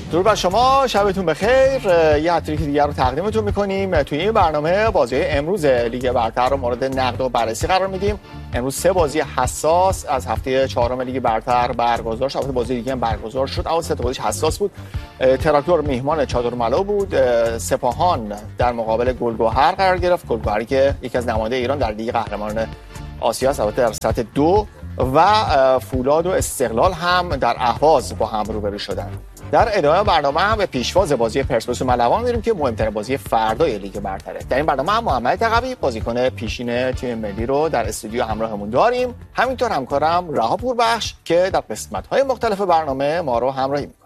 درود بر شما، شبتون بخیر. یه هتریک دیگر رو تقدیمتون میکنیم. توی این برنامه بازی امروز لیگ برتر رو مورد نقد و بررسی قرار میدیم. امروز 3 بازی حساس از هفته 4 لیگ برتر برگزار شد. البته بازی دیگه هم برگزار شد، اما 3 تا بازیش حساس بود. تراکتور میهمان چادرملو بود. سپاهان در مقابل گلگهر قرار گرفت. گلگهری که یکی از نماینده ایران در لیگ قهرمانان آسیا است، البته در سطح 2، و فولاد و استقلال هم در اهواز با هم روبرو شدند. در ادامه برنامه هم به پیشواز بازی پرسپولیس و ملوان میریم که مهمترین بازی فردای لیگ برتره. در این برنامه هم محمد تقوی بازیکن پیشین تیم ملی رو در استودیو همراهمون داریم. همینطور همکارم رها پوربخش که در قسمت‌های مختلف برنامه ما رو همراهی میکنه.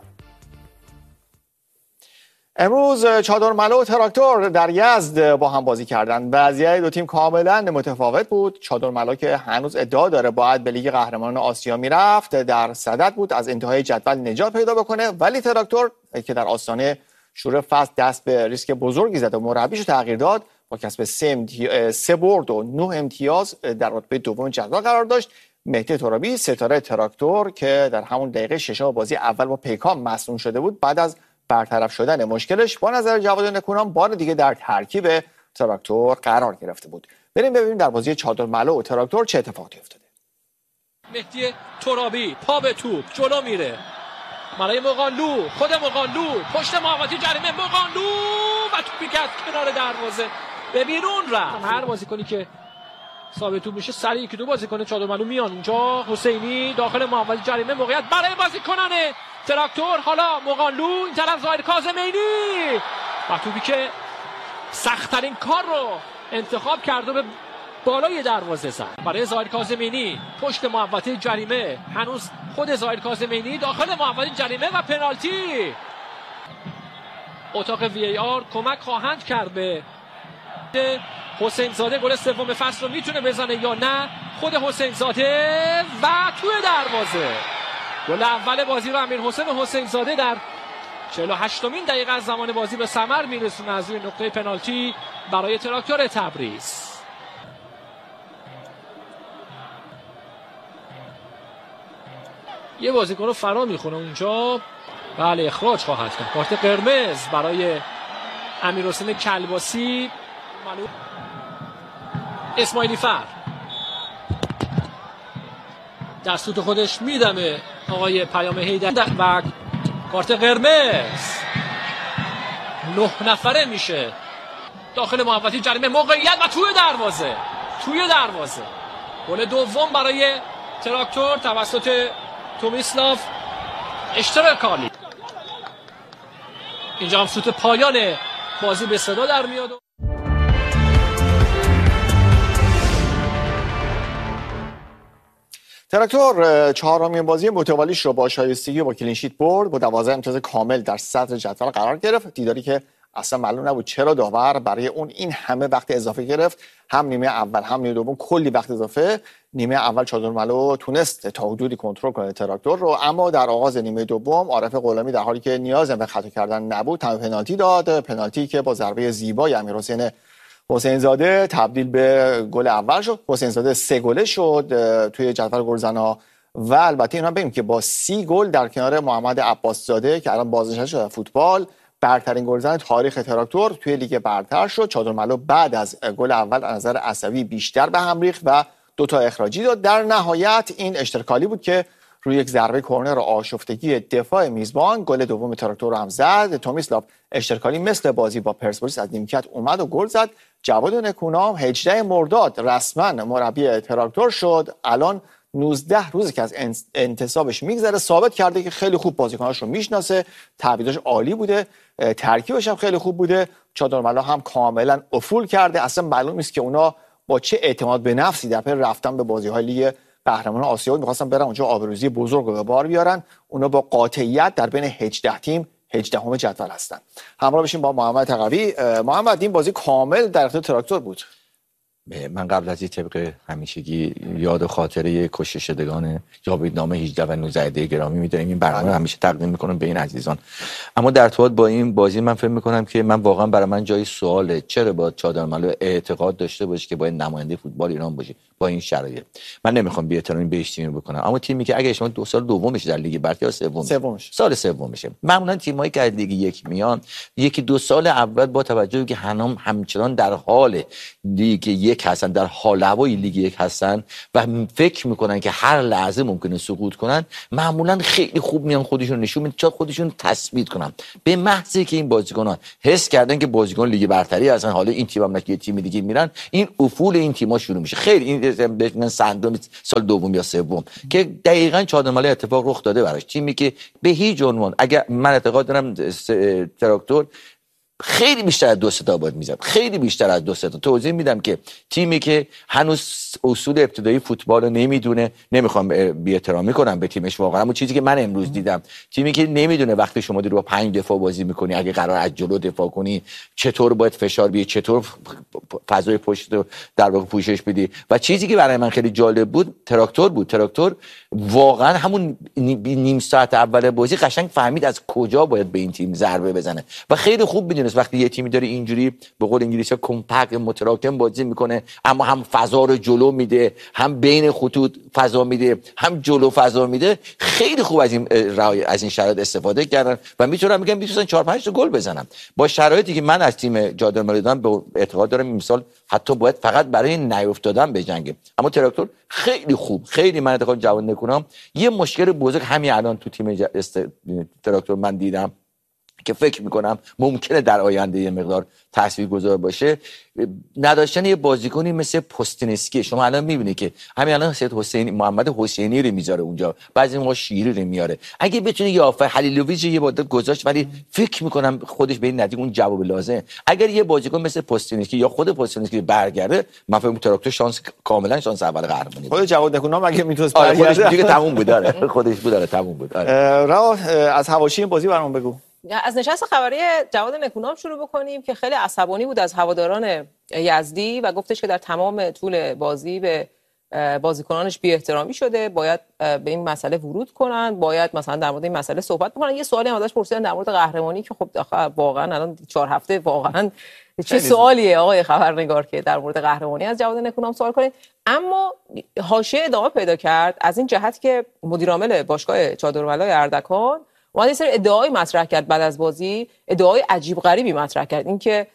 امروز چادرملو و تراکتور در یزد با هم بازی کردند. وضعیت دو تیم کاملا متفاوت بود. چادرملو که هنوز ادعا داره باید به لیگ قهرمانان آسیا میرفت، در صدد بود از انتهای جدول نجات پیدا بکنه، ولی تراکتور که در آستانه شروع فصل دست به ریسک بزرگی زد و مربیشو تغییر داد، با کسب 3 برد و 9 امتیاز در رتبه دوم جدول قرار داشت. مهدی ترابی ستاره تراکتور که در همون دقیقه 6 بازی اول با پیکان مصدوم شده بود، بعد از برطرف شدن مشکلش با نظر جواد نکونام بار دیگه در ترکیب تراکتور قرار گرفته بود. بریم ببینیم در بازی چادرملو و تراکتور چه اتفاقی افتاده. مهدی ترابی پا به توپ جلو میره برای مقانلو، خود مقانلو پشت محوطه جریمه، مقانلو و توپی که از کنار دروازه به بیرون رفت. هر بازیکنی که ثابت توپ میشه سریع یکی دو بازیکن چادرملو میان اونجا. حسینی داخل محوطه جریمه، موقعیت برای بازیکنان تراکتور. حالا مقانلو این طرف ظاهر کاظمینی و توپی که سخت‌ترین کار رو انتخاب کرده به بالای دروازه زد برای ظاهر کاظمینی پشت محوطه جریمه. هنوز خود ظاهر کاظمینی داخل محوطه جریمه و پنالتی. اتاق وی آر کمک خواهند کرد به حسین زاده. گل سوم فصل رو میتونه بزنه یا نه. خود حسین زاده و توی دروازه. گل اول بازی رو امیرحسین حسین زاده در 48مین دقیقه از زمان بازی به ثمر میرسونه از روی نقطه پنالتی برای تراکتور تبریز. یه بازیکن رو فرا میخونه اونجا. بله اخراج خواهد کرد. کارت قرمز برای امیرحسین کلباسی. اسماعیلی فر در سوت خودش میدمه آقای پیام حیدر و کارت قرمز. 9 نفره میشه داخل محوطه جریمه. موقعیت و توی دروازه گل دوم برای تراکتور توسط تومیسلاف اشتراکالی. اینجا هم سوت پایان بازی به صدا در میاد. تراکتور 4مین بازی متوالیش رو با شایستگی و با کلینشیت برد، با 12 امتیاز کامل در صدر جدول قرار گرفت. دیداری که اصلا معلوم نبود چرا داور برای اون این همه وقت اضافه گرفت. هم نیمه اول هم نیمه دوم کلی وقت اضافه. نیمه اول چادرملو تونست تا حدودی کنترل کنه تراکتور رو، اما در آغاز نیمه دوم عارف غلامی در حالی که نیاز به خطا کردن نبود تمام پنالتی داد. پنالتی که با ضربه زیبای امیرحسین حسین زاده تبدیل به گل اول شد. حسین زاده 3 گله شد توی جدول گلزنا و البته اینا بگیم که با 30 گل در کنار محمد عباس زاده که الان بازنشسته شده فوتبال برترین گلزن تاریخ تراکتور توی لیگ برتر شد. چادرملو بعد از گل اول از نظر عصبی بیشتر به هم ریخت و 2 تا اخراجی داد. در نهایت این اشتراکالی بود که روی یک ضربه کرنر آشفتگی دفاع میزبان گل دوم تراکتور رو هم زد. تومیسلاف اشتراکالی مثل بازی با پرسپولیس از نیمکت اومد و گل زد. جواد نکونام 18 مرداد رسما مربی تراکتور شد. الان 19 روزی که از انتصابش میگذره، ثابت کرده که خیلی خوب بازیکناش رو میشناسه. تعویضش عالی بوده، ترکیبش هم خیلی خوب بوده. چادرملو هم کاملا افول کرده. اصلا معلوم نیست که اونا با چه اعتماد به نفسی در پی رفتن به بازی‌های لیگ قهرمانان آسیا می‌خواستن برن اونجا آبروزی بزرگ رو به بار بیارن. اونا با قاطعیت در بین 18 تیم 18 جدول هستن. همراه بشیم با محمد تقوی. محمد، این بازی کامل در اختیار تراکتور بود. من قبل از این طبق همیشگی یاد و خاطره کشته شدگان جاویدنامه 18 و 19 گرامی می‌داریم. این برنامه همیشه تقدیم می‌کنم به این عزیزان. اما در ارتباط با این بازی من فکر می‌کنم که من واقعا برای من جای سواله چرا باید چادرملو اعتقاد داشته باشه که باید نماینده فوتبال ایران باشه با این شرایط. من نمی‌خوام بی‌احترامی بهش تیم بکنم، اما تیمی که اگه شما 2 سال دومش در لیگ برتر یا سومش سال سومشه، معمولا تیمایی که از لیگ یک میان یکی دو سال اول با توجه که همچنان در حال لیگ یک هستن، در حال هوای لیگ یک هستن و فکر میکنن که هر لحظه ممکنه سقوط کنن، معمولا خیلی خوب میان خودشون نشون میدن تا خودشون تثبیت کنن. به محضی که این بازیکنان حس کردن که بازیکن لیگ برتری هستن، حالا این تیم هم که تیم دیگه میرن، این افول این تیم‌ها شروع میشه. خیلی این سندروم سال دوم یا سوم که دقیقاً چادرملو اتفاق رخ داده براش. تیمی که به هیچ عنوان، اگر من اعتقاد دارم تراکتور خیلی بیشتر از 2 تا باید میزد، خیلی بیشتر از 2 تا. توضیح میدم که تیمی که هنوز اصول ابتدایی فوتبال رو نمیدونه، نمیخوام بی‌احترامی کنم به تیمش واقعا، اما چیزی که من امروز دیدم، تیمی که نمیدونه وقتی شما رو با 5 دفاع بازی میکنی، اگه قرار از جلو دفاع کنی چطور باید فشار بیاری، چطور فضای پشت رو در واقع پوشش بدی. و چیزی که برای من خیلی جالب بود تراکتور واقعا همون نیم ساعت اول بازی قشنگ فهمید از کجا باید به این تیم ضربه بزنه و خیلی خوب میدونست وقتی یه تیمی داره اینجوری به قول انگلیسی‌ها کمپکت متراکم بازی میکنه، اما هم فضا رو جلو میده، هم بین خطوط فضا میده، هم جلو فضا میده، خیلی خوب از این شرایط استفاده کردن و میتونم بگم میتونن 4-5 تا گل بزنن با شرایطی که من از تیم جادرملو دارم. به اعتقاد دارم این مثال حتی باید فقط برای نیافتادن بجنگه. اما تراکتور خیلی خوب، خیلی من اعتقاد جواب نکنم. یه مشکل بزرگ همین الان تو تیم تراکتور من دیدم که فکر میکنم ممکنه در آینده یه مقدار تاثیرگذار باشه، نداشتن یه بازیکنی مثل پوستینسکی. شما الان میبینید که همین الان سید حسینی، محمد حسینی رو میذاره اونجا، بعضی موقع شیری رو میاره. اگه بتونه یه آفر خلیلوویچ یه مدت گذاشت، ولی فکر میکنم خودش به این نتیجه اون جواب لازم. اگر یه بازیکن مثل پوستینسکی یا خود پوستینسکی برگرده، من فکر میکنم تراکتور شانس کاملا شانس اول قهرمانی. خود جواد نکونام اگه میتونست برگرده خودش دیگه تموم بود. داره خودش بود، داره تموم بود. از حواشی این بازی برام بگو. از نشست خبری جواد نکونام شروع بکنیم که خیلی عصبانی بود از هواداران یزدی و گفتش که در تمام طول بازی به بازیکنانش بی‌احترامی شده، باید به این مسئله ورود کنن، باید مثلا در مورد این مسئله صحبت بکنن. یه سوالی هم ازش پرسیدن در مورد قهرمانی که خب واقعا الان 4 هفته واقعا چه سوالیه آقای خبرنگار که در مورد قهرمانی از جواد نکونام سوال کنید. اما حاشیه ادامه پیدا کرد از این جهت که مدیر عامل باشگاه چادرملو اردکان اومد یه سری ادعای مطرح کرد. بعد از بازی ادعای عجیب غریبی مطرح کرد، اینکه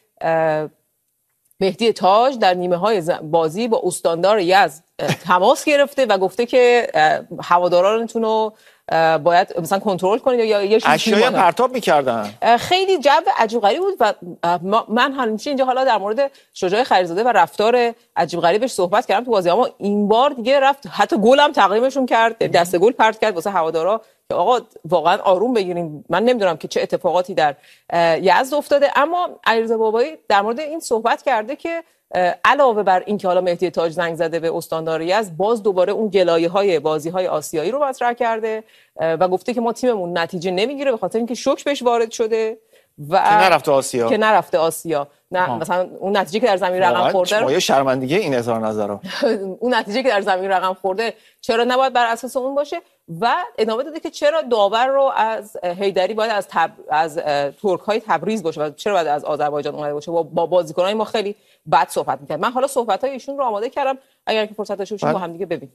مهدی تاج در نیمه های بازی با استاندار یزد تماس گرفته و گفته که هوادارانتون رو باید مثلا کنترل کنید یا یه چیزی اشیاء پرتاب می‌کردن. خیلی جو عجیب غریب بود و من همیشه اینجا حالا در مورد شجاع خیرزاده و رفتار عجیب غریبش صحبت کردم تو بازی، اما این بار دیگه رفت حتی گل هم تقدیمشون کرد، دست گل پرت کرد واسه هوادارا که آقا واقعا آروم بگیریم. من نمیدونم که چه اتفاقاتی در یزد افتاده، اما علیرضا بابایی در مورد این صحبت کرده که علاوه بر این که حالا مهدی تاج زنگ زده به استاندار یزد، باز دوباره اون گلایه‌های بازی‌های آسیایی رو مطرح کرده و گفته که ما تیممون نتیجه نمیگیره به خاطر اینکه شوک بهش وارد شده و که نرفته آسیا. نه مثلا اون نتیجه که در زمین رقم خورده، ما یه شرمندگی این اظهار نظرها اون نتیجه که در زمین رقم خورده چرا نباید بر اساس اون باشه. و ادامه داده که چرا داور رو از حیدری باید از ترک‌های تبریز باشه و چرا باید از آذربایجان اومده باشه. با بازیکنای ما خیلی بد صحبت می‌کرد. من حالا صحبت‌های ایشون رو آماده کردم، اگر که فرصت داشته باشیم با هم دیگه ببینیم.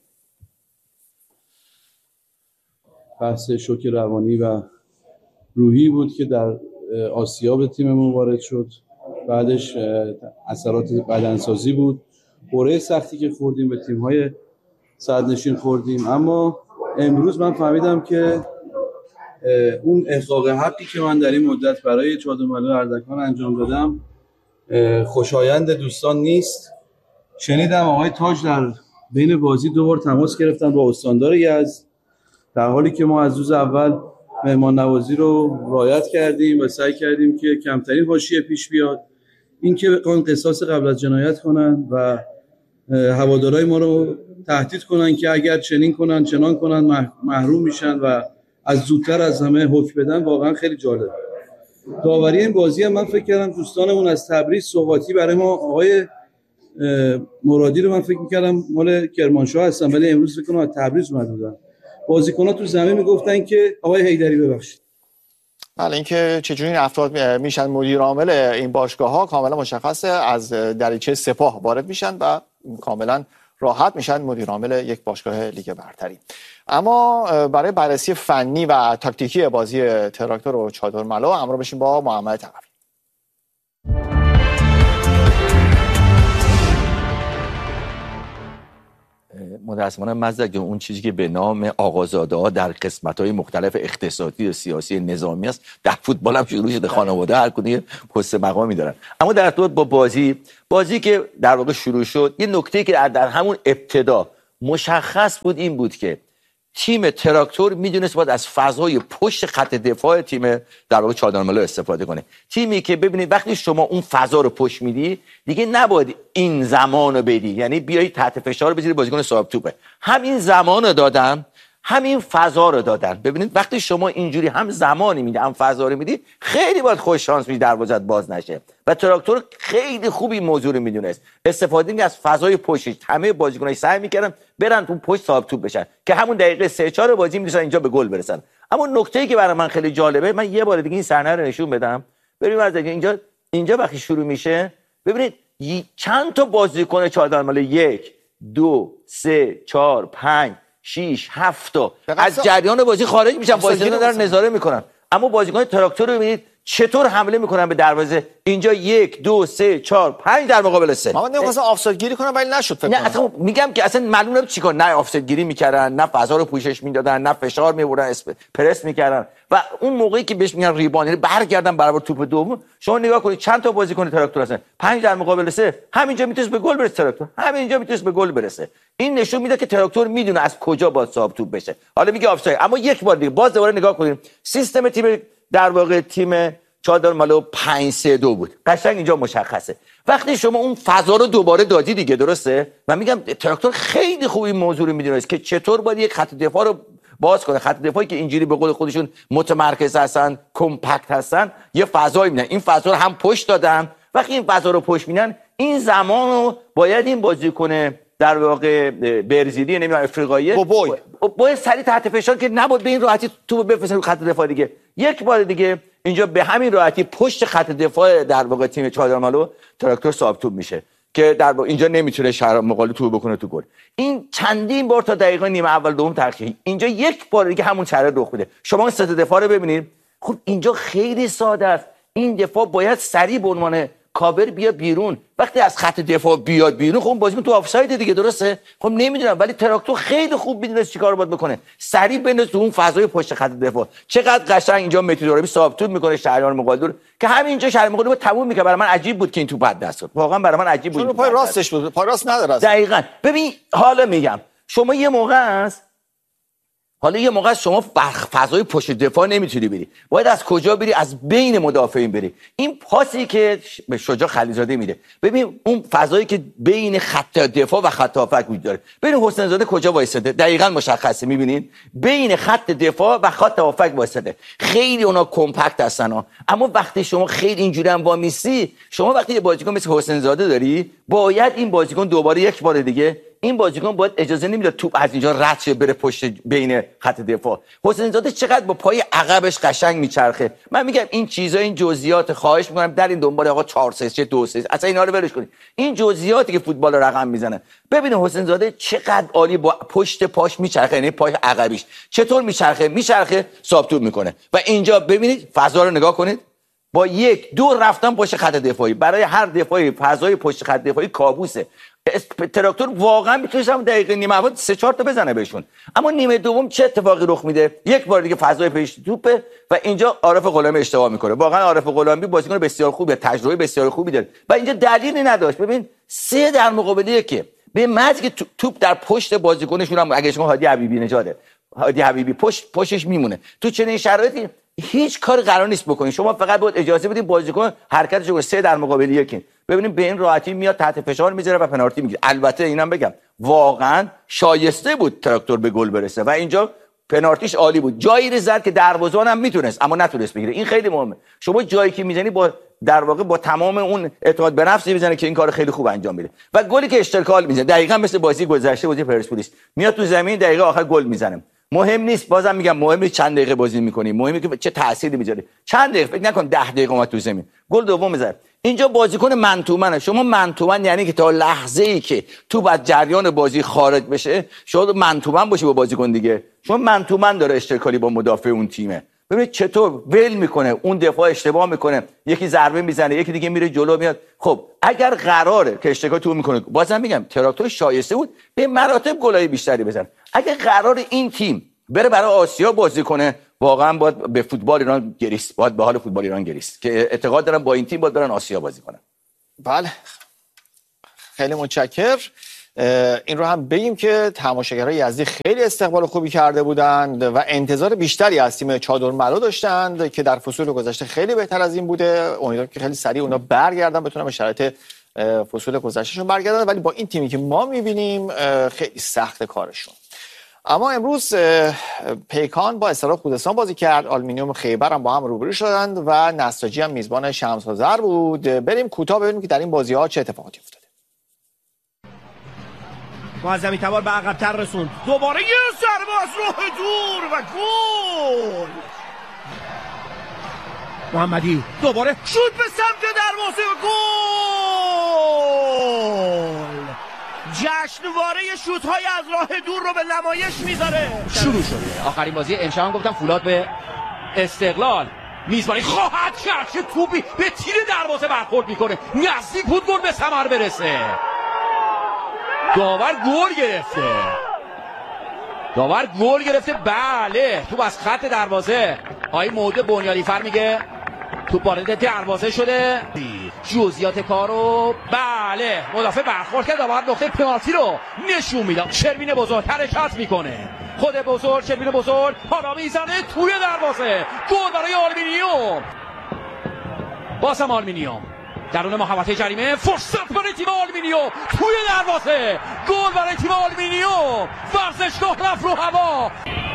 بحث شوک روانی و روحی بود که در آسیا به تیممون وارد شد. بعدش اثرات بدنسازی بود، دوره سختی که خوردیم به تیم‌های صدرنشین خوردیم. اما امروز من فهمیدم که اون احقاق حقی که من در این مدت برای چادرملو اردکان انجام دادم خوشایند دوستان نیست. شنیدم آقای تاج در بین بازی 2 بار تماس گرفتن با استاندار یزد، در حالی که ما از روز اول مهمان نوازی رو رعایت کردیم و سعی کردیم که کمترین حاشیه پیش بیاد. این که بخوان قصاص قبل از جنایت کنن و هوادارهای ما رو تهدید کنن که اگر چنین کنن چنان کنن محروم میشن و از زودتر از همه حکم بدن، واقعا خیلی جالب. داوری این بازی هم من فکر کردم دوستانمون از تبریز سوغاتی برای ما آقای مرادی رو من فکر می‌کردم مال کرمانشاه هستن، ولی امروز فکر کنم از تبریز اومده بودن. بازیکن‌ها تو زمین میگفتن که آقای حیدری ببخشید. بله، اینکه چجوری این افراد میشن مدیر عامل این باشگاه‌ها کاملا مشخصه. از دریچه سپاه وارد میشن و کاملا راحت میشن مدیر عامل یک باشگاه لیگ برتری. اما برای بررسی فنی و تاکتیکی بازی تراکتور و چادرملو همراه بشیم با محمد تقوی. متأسفانه مزدک جان، اون چیزی که به نام آقازاده‌ها در قسمت‌های مختلف اقتصادی و سیاسی نظامی است در فوتبال هم شروع شده. خانواده هر کدوم پست مقامی دارن. اما در ارتباط با بازی که در واقع شروع شد، یه نکته‌ای که در همون ابتدا مشخص بود این بود که تیم تراکتور میدونست باید از فضای پشت خط دفاع تیم در واقع چادرملو استفاده کنه. تیمی که ببینید وقتی شما اون فضا رو پشت میدی دیگه نباید این زمان رو بدی، یعنی بیایی تحت فشار بذاری بازیکن صاحب توپه. همین زمان رو دادن، همین فضا رو دادن. ببینید وقتی شما اینجوری هم زمانی میدی هم فضا رو میدی خیلی باید خوش شانس میدی دروازت باز نشه. و تراکتور خیلی خوب این موضوع رو میدونست، استفاده می از فضای پشتش. همه بازیکن‌ها سعی میکردن برن تو پشت صاحب توپ بشن که همون دقیقه 3-4 بازی می‌رسن اینجا به گل برسن. اما نکته‌ای که برای من خیلی جالبه، من یه بار دیگه این صحنه رو نشون بدم. ببینید از اینجا وقتی شروع میشه ببینید چند تا بازیکن چادرملو 1 2 3 4 5 6 7 تا از جریان بازی خارج میشن، بازیکن دارن نظاره میکنن. اما بازیکن تراکتور رو ببینید چطور حمله میکنن به دروازه. اینجا 1 2 3 4 5 در مقابل 3. من نمی‌خواستم آفساید گیری کنم ولی نشد فکر کنم. نه اصلا میگم که اصلا معلوم نبود چیکار، نه آفساید گیری میکردن، نه فضا رو پوشش میدادن، نه فشار میبردن، پرس میکردن. و اون موقعی که بهش میگن ریباند، یعنی برگردن برابر توپ دوم، شما نگاه کنید چند تا بازیکن تراکتور هستن، 5 در مقابل 3. همینجا میتونست به گل برسه تراکتور، همینجا میتونست به گل برسه. این نشون میده که تراکتور میدونه از کجا باید صاحب توپ بشه. حالا میگه آفساید، اما یک بار دیگه باز دوباره نگاه کنید سیستم تیم در واقع تیم چادرملو 5-3-2 بود. قشنگ اینجا مشخصه. وقتی شما اون فضا رو دوباره دادی دیگه، درسته؟ من میگم تراکتور خیلی خوب این موضوع رو میدونست که چطور باید یک خط دفاع رو باز کنه. خط دفاعی که اینجوری به قول خودشون متمرکز هستن، کمپکت هستن، یه فضایی میدن. این فضا رو هم پشت دادن. وقتی این فضا رو پشت میدن، این زمان رو باید این بازیکن در واقع برزیلی نمیدونم افریقایی باید سریع تحت فشار که نبود به این راحتی توپ بفرستن رو خط دفاع دیگه. یک بار دیگه اینجا به همین راحتی پشت خط دفاع در واقع تیم چادرملو تراکتور صاحب توپ میشه که در واقع اینجا نمیتونه شهر مقابل توپ بکنه تو گل. این چندین بار تا دقیقه نیمه اول دوم تاخیر، اینجا یک بار دیگه همون شرایط رخ میده. شما اون سه دفاع رو ببینید. خب اینجا خیلی ساده است. این دفاع باید سریع به عنوان کاور بیا بیرون. وقتی از خط دفاع بیاد بیرون، خب بازیکن تو آفساید دیگه، درسته؟ خب نمیدونم، ولی تراکتور خیلی خوب میدونه چیکار باید بکنه. سریع بنداز تو اون فضای پشت خط دفاع. چقدر قشنگ اینجا متی دوربی صاحب توپ میکنه شهریار مقادیر که همینجا شهریار مقادیر تموم میکنه. برای من عجیب بود که این توپ دست داد. واقعا برای من عجیب بود. چون پای راستش بود، پای راست نداره. دقیقاً. ببین حالا میگم شما یه موقع است شما فضای پشت دفاع نمیتونی بری. باید از کجا بری؟ از بین مدافعین بری. این پاسی که به شجاع خلیزاده میده، ببین اون فضایی که بین خط دفاع و خط هافک وجود داره. ببین حسین زاده کجا وایساده، دقیقاً مشخصه. میبینین بین خط دفاع و خط هافک وایساده. خیلی اونا کمپکت هستن ها. اما وقتی شما خیلی اینجوری هم وامیسی، شما وقتی یه بازیکن مثل حسین زاده داری، باید این بازیکن دوباره یک بار دیگه این بازیکن باید اجازه نمیداد توپ از اینجا رد شه بره پشت بین خط دفاع. حسین زاده چقدر با پای عقبش قشنگ میچرخه. من میگم این چیزا، این جزئیات، خواهش میکنم در این دنبال آقا 4-3-3 2-3 اصلا اینا رو ولش کنید. این جزئیاتی که فوتبال رقم میزنه. ببینید حسین زاده چقدر عالی با پشت پاش میچرخه، یعنی پای عقبیش چطور میچرخه صاحب توپ میکنه. و اینجا ببینید فضا رو نگاه کنید. با 1-2 رفتن پشت خط دفاعی، برای هر دفاعی فضای پشت خط دفاعی کابوسه. تراکتور واقعا میتونه هم دقیقه نیمه اول 3-4 تا بزنه بهشون. اما نیمه دوم چه اتفاقی رخ میده؟ یک بار دیگه فضای پشت توپه و اینجا عارف غلامی اشتباه میکنه. واقعا عارف غلامی بازیکن بسیار خوبه، تجربه بسیار خوبی داره و اینجا دلیلی نداشت. ببین 3 در مقابل 1 به محض که توپ در پشت بازیکنشون هم اگه شما هادی حبیبی نژاده، هادی حبیبی پشتش میمونه. تو چنین شرایطی هیچ کار قرار نیست بکنید. شما فقط باید اجازه بدید بازیکن حرکتش کنه. 3 در مقابل 1 ببینید به این راحتی میاد تحت فشار میذاره و پنالتی میگیره. البته اینم بگم واقعا شایسته بود تراکتور به گل برسه و اینجا پنالتیش عالی بود، جایی رو زد که دروازه‌بان هم میتونست اما نتونست بگیره. این خیلی مهمه. شما جایی که میزنی با در واقع با تمام اون اعتماد به نفسی میزنه که این کار خیلی خوب انجام میده. و گلی که اشتغال میزنه دقیقاً مثل بازی گذشته، بازی پرسپولیس، میاد تو زمین دقیقه آخر گل میزنه. مهم نیست، بازم میگم مهم نیست چند دقیقه بازی میکنی، مهمه که چه تأثیری میذاره. چند دقیقه، فکر نکن 10 دقیقه اومد تو زمین گل دوم میزنه. اینجا بازیکن من تو منه. شما من تو من یعنی که تا لحظه‌ای که تو بعد جریان بازی خارج بشه شما من تو من باشی با بازیکن دیگه. شما من تو من داره اشتراکی با مدافع اون تیمه. ببینید چطور ول میکنه، اون دفاع اشتباه میکنه، یکی ضربه میزنه، یکی دیگه میره جلو میاد. خب اگر قراره که اشتراکی تو میکنه، بازم میگم تراکتور شایسته بود به مراتب گلای بیشتری بزنه. اگر قرار این تیم بره برای آسیا بازی کنه، واقعا باید به فوتبال ایران گریست، باید به حال فوتبال ایران گریست که اعتقاد دارم با این تیم باید برن آسیا بازی کنن. بله خیلی متشکرم. این رو هم بگیم که تماشاگرای یزدی خیلی استقبال خوبی کرده بودند و انتظار بیشتری از تیم چادر ملا داشتند که در فصول گذشته خیلی بهتر از این بوده. امیدوارم که خیلی سریع اونا برگردن، بتونن به شرایط فصول گذشتهشون برگردن، ولی با این تیمی که ما می‌بینیم خیلی سخت کارشون. اما امروز پیکان با استقلال خوزستان بازی کرد، آلومینیوم خیبر هم با هم روبرو شدند و نساجی هم میزبان شمس آذر بود. بریم کوتاه ببینیم که در این بازی‌ها چه اتفاقاتی افتاده. معظمی تبار به عقب‌تر رسوند، دوباره یه ضربه از راه دور و گل. محمدی دوباره شوت به سمت دروازه و گل. جشنواره شوت‌های از راه دور رو به نمایش میذاره. شروع شده آخرین بازی امشب هم گفتم فولاد به استقلال میزبانی خواهد کرد که توپی به تیر دروازه برخورد میکنه، نزدیک بود گل به ثمر برسه. داور گل گرفته. بله توپ از خط دروازه. آقای موده بنیادی فر میگه توپ وارد دروازه شده. جزئیات کارو بله مدافع برخورد کرد، داور نقطه پنالتی رو نشون میده. شروین بزرگ حرکت میکنه، خود بزرگ شروین بزرگ حالا میزنه توی دروازه. گل برای آلومینیوم. بازم آلومینیوم درون محوطه جریمه، فرصت برای تیم آلومینیوم توی دروازه. گل برای تیم آلومینیوم. ورزشگاه رفت رو هوا،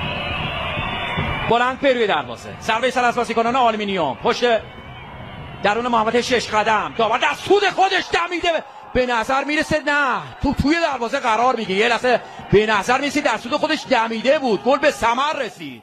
بلند روی دروازه. ضربه سر از بازیکنان آلومینیوم پشت درون محوطه 6 قدم. داور در سود خودش دمیده، به نظر میرسه نه توی دروازه قرار میگیره. یه لحظه به نظر میرسه در سود خودش دمیده بود، گل به ثمر رسید.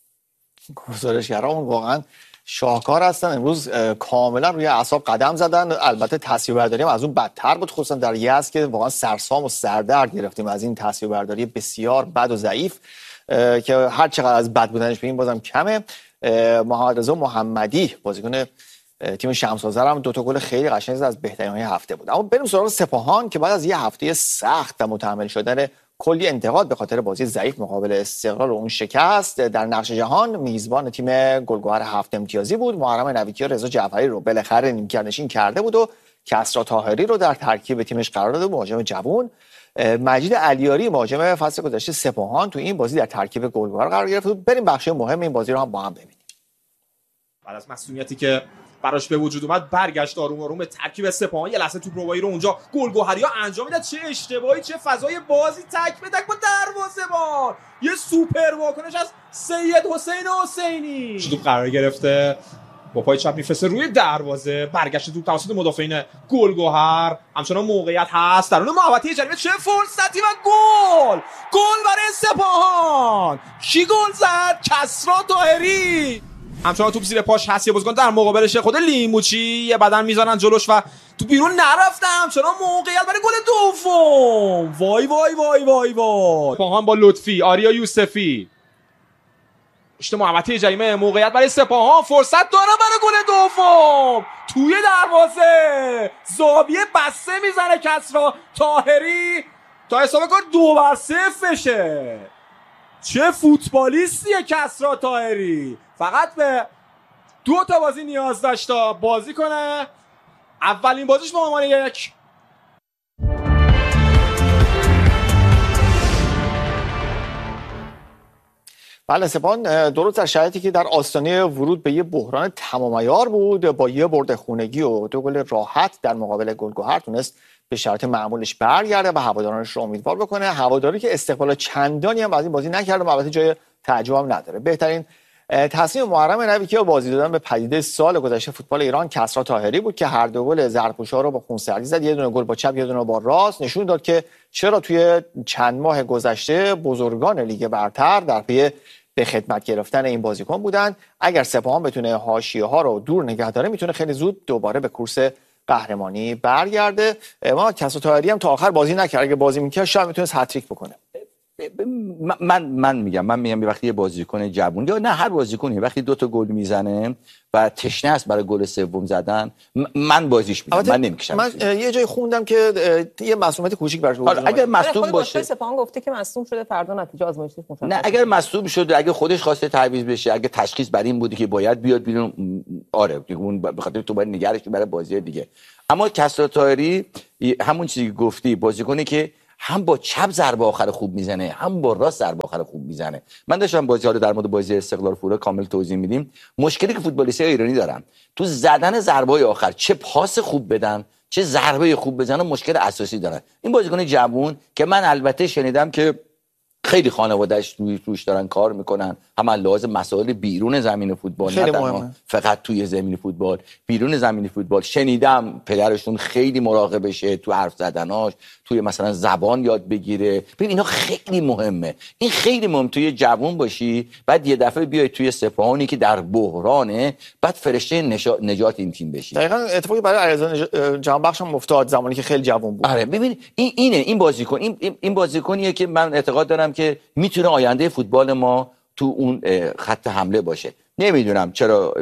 گزارشگران واقعا شاهکار هستن. امروز کاملا روی اعصاب قدم زدن. البته تصویربرداری هم از اون بدتر بود، خصوصا در یزد که واقعا سرسام و سردرد گرفتیم از این تصویربرداری بسیار بد و ضعیف که هر چقدر از بد بودنش بگیم بازم کمه. محمد رضا محمدی بازیکن تیم شمس آذر هم 2 تا گل خیلی قشنگ زد، از بهترین‌های هفته بود. اما بریم سراغ سپاهان که بعد از یه هفته سخت و متحمل شدن کلی انتقاد به خاطر بازی ضعیف مقابل استقلال و اون شکست در نقش جهان، میزبان تیم گلگهر 7 امتیازی بود. محرم نویکی و رضا جعفری رو بالاخره نیمکت‌نشین کرده بود و کسری طاهری رو در ترکیب تیمش قرار داده، مهاجم جوان. مجید علیاری مهاجم فصل گذشته سپاهان تو این بازی در ترکیب گلگهر قرار گرفت. بریم بخش مهم این بازی رو هم با هم ببینیم. بعد از مسئولیتی که براش به وجود اومد برگشت آروم آروم به ترکیب سپاهان. یه لحظه توپ روایی رو اونجا گلگهری‌ها انجام میداد، چه اشتباهی، چه فضای بازی، تک به تک با دروازه‌بان. یه سوپر واکنش از سید حسین حسینی. توپ قرار گرفته با پای چپ میفرسته روی دروازه، برگشت توپ توسط مدافعین گلگهر. همچنان موقعیت هست درون محوطه جریمه، چه فرصتی و گل برای سپاهان. کی گل زد؟ کسری طاهری. همچنان توپ زیر پاش هست، یه بازیکن در مقابلش خود لیموچی، یه بدن میذارن جلوش و تو بیرون نرفته. همچنان موقعیت برای گل دوم. وای وای وای وای وای. سپاهان با لطفی، آریا یوسفی پشت محوطه جریمه، موقعیت برای سپاهان، فرصت داره برای گل دوم توی دروازه. زاویه بسته میزنه کسری طاهری تا حساب کار 2-0 بشه. چه فوتبالیستیه کسری طاهری. فقط به 2 تا بازی نیاز داشت تا بازی کنه. اولین بازیش به عنوان 1. بله سپاهان درست در شرایطی که در آستانه ورود به یه بحران تمام عیار بود، با یه برد خونگی و 2 گل راحت در مقابل گلگهر تونست به شرایط معمولش برگرده و هوادارانش رو امیدوار بکنه. هواداری که استقبال چندانی هم از این بازی نکرده، البته جای تعجب هم نداره. بهترین تصمیم محرم نویدکیا بازی دادن به پدیده سال گذشته فوتبال ایران کسری طاهری بود که هر دو گل زرپوش‌ها رو با خونسردی زد. یه دونه گل با چپ، یه دونه با راست. نشون داد که چرا توی چند ماه گذشته بزرگان لیگ برتر در پی به خدمت گرفتن این بازیکن بودن. اگر سپاهان بتونه حاشیه‌ها رو دور نگه داره میتونه خیلی زود دوباره به کورس قهرمانی برگرده. ما کسری طاهری هم تا آخر بازی نکرد. اگه بازی می‌کرد شاید میتونست هتریک بکنه. من میگم وقتی یه بازیکن جوون یا نه هر بازیکنی وقتی 2 تا گل میزنه و تشنه است برای گل سوم زدن من بازیش میدم، من نمیکشم. من یه جای خوندم که یه معصومیت کوچیک براش وجود داره. اگر مصدوم باشه سپاهان گفته که مصدوم شده فردا نتیجه آزمایشی مشخص. نه اگر مصدوم شده، اگه خودش خواسته تعویض بشه، اگه تشخیص بر این بوده که باید بیاد بیرون، آره اون به خاطر تو باید نگرش برای بازی دیگه. اما کسری طاهری همون چیزی که گفتی، بازیکنی که هم با چپ ضربه آخر خوب میزنه هم با راست ضربه آخر خوب میزنه. من داشتم بازی ها رو در مورد بازی استقلال فولاد کامل توضیح میدیم. مشکلی که فوتبالیستای ایرانی دارن تو زدن ضربه آخر، چه پاس خوب بدن چه ضربه خوب بزنن، مشکل اساسی دارن. این بازیکن جوون که من البته شنیدم که خیلی خانواده‌اش روش دارن کار میکنن، هم لازم مسائل بیرون زمین فوتبال، نه فقط توی زمین فوتبال، بیرون زمین فوتبال. شنیدم پدرشون خیلی مراقبشه تو حرف زدناش، توی مثلا زبان یاد بگیره. ببین اینا خیلی مهمه. این خیلی مهم توی جوون باشی، بعد یه دفعه بیای توی سپاهانی که در بحرانه، بعد فرشته نجات این تیم بشی. دقیقاً اتفاقی برای علیرضا جهانبخش هم افتاد زمانی که خیلی جوون بود. آره ببین این بازیکن این بازیکنیه که من اعتقاد دارم که میتونه آینده فوتبال ما تو اون خط حمله باشه. نمیدونم چرا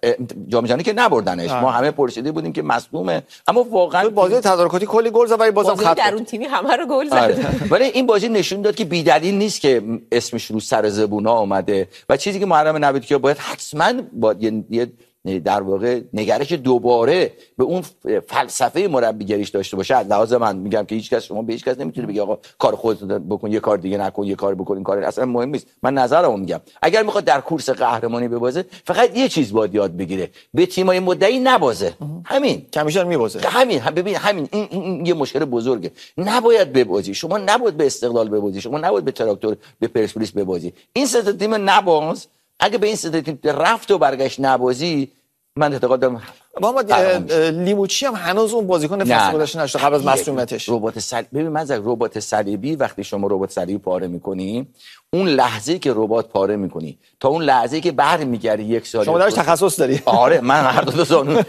جام جهانی که نبردنش، ما همه پرسیده بودیم که مصدومه، اما واقعا بازی تدارکاتی کلی گل زد ولی بازم خط در اون تیمی همه رو گل زد. ولی این بازی نشون داد که بی‌دلیل نیست که اسمش رو سر زبونا اومده و چیزی که محرم نویدکیا باید حتما با یه در واقع نگرش دوباره به اون فلسفه مربیگریش داشته باشه. از لحاظ من میگم که هیچ کس شما به هیچ کس نمیتونه بگه آقا کار خودت بکن، یه کار دیگه نکن، یه کار بکن، این کار اصلا مهم نیست. من نظرمو میگم اگر میخواد در کورس قهرمانی ببازه فقط یه چیز باید یاد بگیره، به تیمای مدعی نبازه. همین کمیشن میبازه. همین ببین همین این یه مشکل بزرگه. نباید ببازی، شما نباید به استقلال ببازی، شما نباید به تراکتور به پرسپولیس ببازی. این سه تا تیم نباز. اگه به این سه تا تیم رفت و برگشت نبازی، من اعتقاد دارم محمد لیموچی هم هنوز اون بازیکن فصل گذشته نشده قبل از مسئولیتش. ببین من ربات صلیبی، وقتی شما ربات صلیبی پاره می‌کنی، اون لحظه‌ای که ربات پاره می‌کنی تا اون لحظه‌ای که برمیگردی یک سال شما درش تخصص داری. آره من هر دو زانو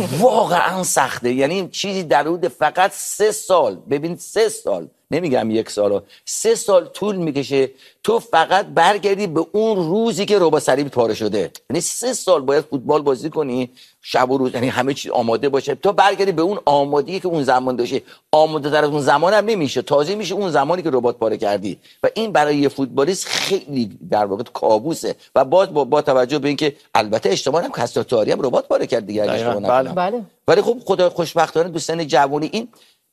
واقعا سخته. یعنی چیزی در حدود فقط 3 سال، ببین 3 سال، نمیگم 1 سال، 3 سال طول میکشه تو فقط برگردی به اون روزی که ربات صلیبی پاره شده. یعنی 3 سال باید فوتبال بازی کنی شب و روز، یعنی همه چیز آماده باشه تا برگردی به اون آمادگی که اون زمان داشتی. آماده تر از اون زمان هم نمیشه، تازه میشه اون زمانی که ربات پاره کردی و این برای یه فوتبالیست خیلی در واقع کابوسه. و باز با توجه به اینکه البته اشتباه هم کسری طاهری هم ربات پاره کرد دیگه، اشتباه نکنم. بله. ولی خب خدا خوشبختانه تو سن جوانی این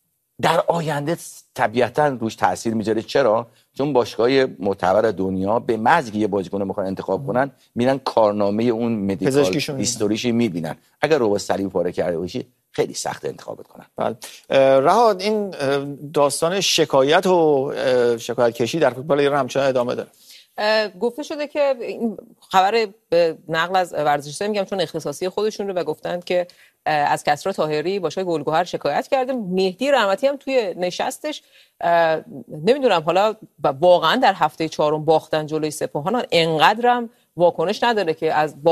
در آینده طبیعتاً روش تاثیر میذاره. چرا؟ چون باشگاه‌های معتبر دنیا به محض که یه بازیکن رو میخوان انتخاب کنن میرن کارنامه اون مدیکال هیستوریشی میبینن. اگر ربات صلیبی پاره کرده باشی خیلی سخت انتخابت کنن. بله. رهاد، این داستان شکایت و شکایت کشی در فوتبال ایران همچنان ادامه داره. گفته شده که این خبر به نقل از ورزشگاه میگم چون اختصاصی خودشون رو و گفتن که از کسری طاهری باشگاه گلگهر شکایت کرده. مهدی رحمتی هم توی نشستش نمیدونم حالا واقعا در هفته 4 باختن جلوی سپاهان انقدرم واکنش نداره که از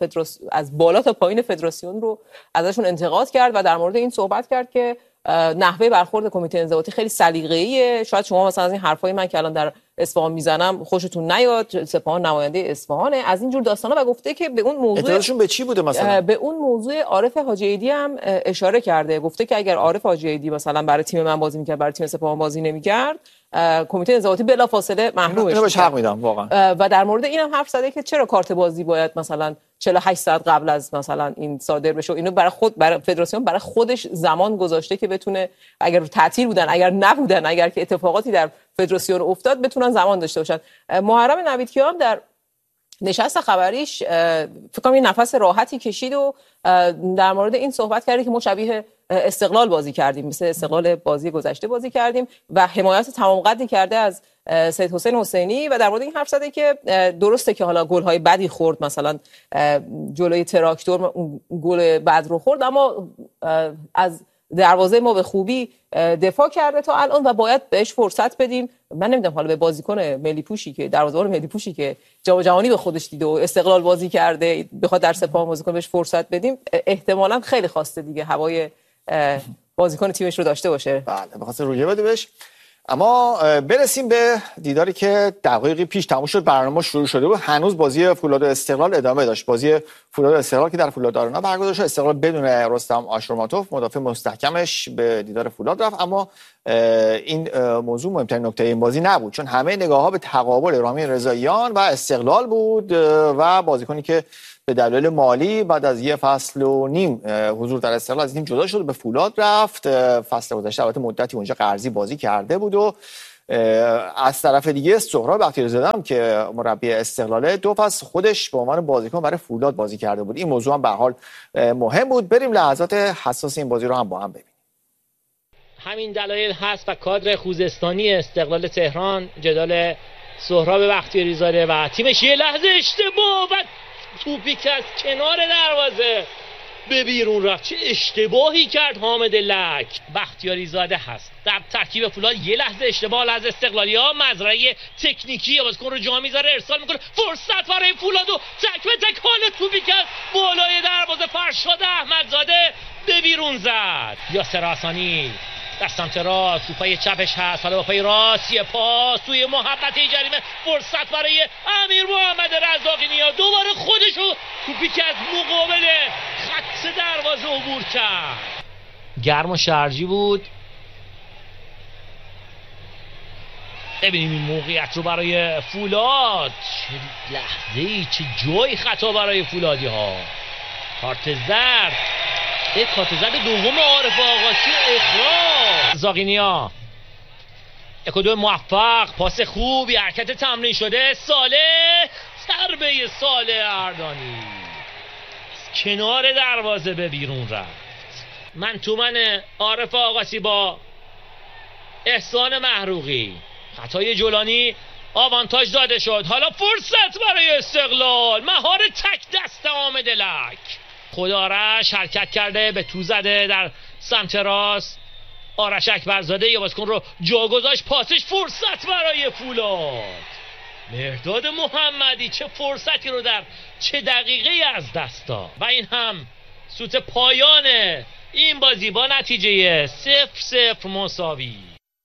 بالا تا پایین فدراسیون رو ازشون انتقاد کرد و در مورد این صحبت کرد که نحوه برخورد کمیته انضباطی خیلی سلیقه‌ایه. شاید شما مثلا از این حرفای من که الان در اصفهان میزنم خوشتون نیاد، سپاهان نماینده اصفهانه، از این جور داستانا. و گفته که به اون موضوع اعتراضشون به چی بوده مثلا؟ به اون موضوع عارف حاجی عیدی هم اشاره کرده. گفته که اگر عارف حاجی عیدی مثلا برای تیم من بازی میکرد، برای تیم سپاهان بازی نمیکرد، کمیته انضباطی بلافاصله محرومش. اینو بهش حق میدم واقعا. و در مورد اینم حرف زده که چرا کارت بازی باید مثلا 48 ساعت قبل از مثلا این صادر بشه. اینو برای فدراسیون برای خودش زمان گذاشته که بتونه اگر تعطیل بودن، اگر نبودن، اگر که اتفاقاتی در فدراسیون افتاد بتونن زمان داشته باشن. محرم نویدکیا هم در نشست خبریش فکر کنم یه نفس راحتی کشید و در مورد این صحبت کرد که ما شبیه استقلال بازی کردیم، مثل استقلال بازی گذشته بازی کردیم و حمایت تمام قدی کرده از سید حسین حسینی و در مورد این حرف زده که درسته که حالا گل‌های بدی خورد، مثلا جلوی تراکتور گل بد رو خورد، اما از دروازه ما به خوبی دفاع کرده تا الان و باید بهش فرصت بدیم. من نمیدونم حالا به بازیکن ملی پوشی که دروازه‌بان ملی پوشی که جام جهانی به خودش دیده و استقلال بازی کرده بخواد در سپاه بازی کنه بهش فرصت بدیم، احتمالاً خیلی خواسته دیگه هوای بازیکن تیمش رو داشته باشه. بله بخاطر رویه بده بهش. اما برسیم به دیداری که دقایقی پیش تموم شد. برنامه شروع شده بود، هنوز بازی فولاد استقلال ادامه داشت. بازی فولاد استقلال که در فولاد آرنا برگزار شد، استقلال بدون رستم آشورماتوف مدافع مستحکمش به دیدار فولاد رفت. اما این موضوع مهمترین نکته این بازی نبود، چون همه نگاه‌ها به تقابل رامین رضاییان و استقلال بود و بازیکنی که به دلایل مالی بعد از یه فصل و نیم حضور در استقلال از تیم جدا شد به فولاد رفت. فصل گذشته البته مدتی اونجا قرضی بازی کرده بود و از طرف دیگه سهراب بختیاری‌زاده هم که مربی استقلاله 2 فصل خودش به عنوان بازیکن برای فولاد بازی کرده بود. این موضوع هم به هر حال مهم بود. بریم لحظات حساس این بازی رو هم با هم ببینیم. همین دلایل هست و کادر خوزستانی استقلال تهران جدال سهراب بختیاری‌زاده و تیمش یه لحظه اشتباه و توپی که از کنار دروازه به بیرون رفت. چه اشتباهی کرد حامد لک. بختیاری‌زاده هست در ترکیب فولاد، یه لحظه اشتباه از استقلالی‌ها، مزرعه تکنیکی بازیکن رو جا میذاره، ارسال میکنه، فرصت برای فولاد و تک به تک حال توپی که بالای دروازه فرشاد احمدزاده به بیرون زد. یاسر حسانی در سمت راست، توپای چپش هست، حالا با پای راست یه پاس توی محبت جریمه، فرصت برای امیر محمد رزاقی‌نیا، دوباره خودشو توپی که از مقابل خط دروازه عبور کرد. گرم و شرجی بود. ببینیم این موقعیت رو برای فولاد، چه لحظه‌ای، چه جای خطا برای فولادی ها. کارت زرد، کارت زرد دوم عارف آقاسی، اخراج. زاغینیا 1-2 موفق، پاس خوبی، حرکت تمرین شده، صالح، ضربه صالح اردانی کنار دروازه به بیرون رفت. من عارف آقاسی با احسان محروقی، خطای جولانی، آوانتاژ داده شد. حالا فرصت برای استقلال، مهار تک دست حامد لک. خدارش حرکت کرده، به تو زده در سمت راست، آرش اکبرزاده یه بازیکن رو جا گذاشت، پاسش، فرصت برای فولاد. مهرداد محمدی چه فرصتی رو در چه دقیقه‌ای از دست داد و این هم سوت پایان این بازی با نتیجه 0-0 مساوی.